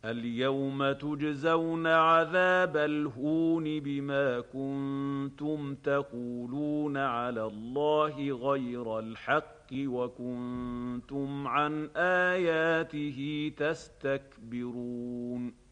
اليوم تجزون عذاب الهون بما كنتم تقولون على الله غير الحق وكنتم عن آياته تستكبرون